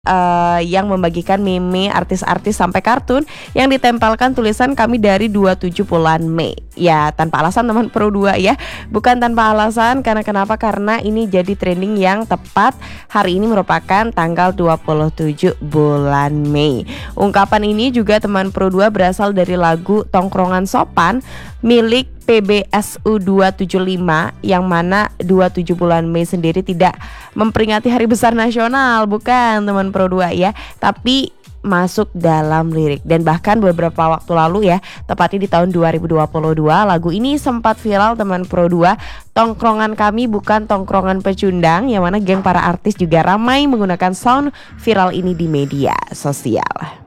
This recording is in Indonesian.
yang membagikan meme artis-artis sampai kartun yang ditempelkan tulisan kami dari 27 bulan Mei. Ya tanpa alasan teman Pro 2 ya. Bukan tanpa alasan, karena kenapa? Karena ini jadi trending yang tepat hari ini merupakan tanggal 27 bulan Mei. Ungkapan ini juga teman Pro 2 berasal dari lagu Tongkrongan Sopan milik PBSU 275, yang mana 27 bulan Mei sendiri tidak memperingati hari besar nasional, bukan teman Pro 2 ya, tapi masuk dalam lirik. Dan bahkan beberapa waktu lalu ya, tepatnya di tahun 2022, lagu ini sempat viral teman Pro 2. Tongkrongan kami bukan tongkrongan pecundang, yang mana geng para artis juga ramai menggunakan sound viral ini di media sosial.